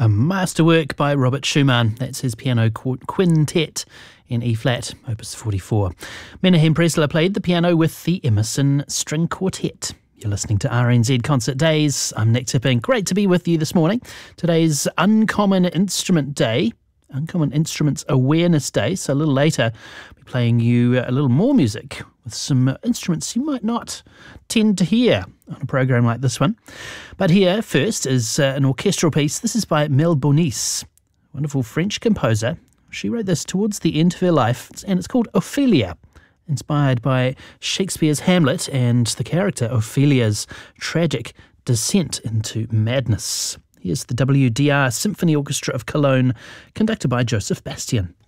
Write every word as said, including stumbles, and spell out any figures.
A masterwork by Robert Schumann. That's his piano quintet in E-flat, opus forty-four. Menahem Pressler played the piano with the Emerson String Quartet. You're listening to R N Z Concert Days. I'm Nick Tipping. Great to be with you this morning. Today's Uncommon Instrument Day, Uncommon Instruments Awareness Day. So a little later, I'll be playing you a little more music with some instruments you might not tend to hear on a program like this one. But here first is uh, an orchestral piece. This is by Mel Bonis, wonderful French composer. She wrote this towards the end of her life, and it's called Ophelia, inspired by Shakespeare's Hamlet and the character Ophelia's tragic descent into madness. Here's the W D R Symphony Orchestra of Cologne, conducted by Joseph Bastian.